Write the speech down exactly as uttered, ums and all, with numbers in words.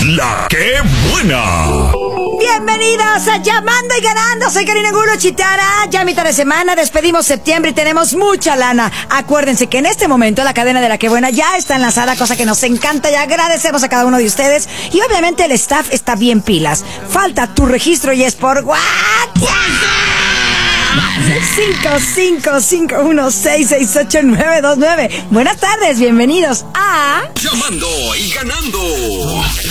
La que buena. Bienvenidos a Llamando y Ganando. Soy Karina Angulo Chitara. Ya mitad de semana, despedimos septiembre y tenemos mucha lana. Acuérdense que en este momento la cadena de La que buena ya está enlazada, cosa que nos encanta y agradecemos a cada uno de ustedes. Y obviamente el staff está bien pilas. Falta tu registro y es por WhatsApp. cinco cinco cinco uno seis seis ocho nueve dos nueve. Buenas tardes, bienvenidos a Llamando y Ganando.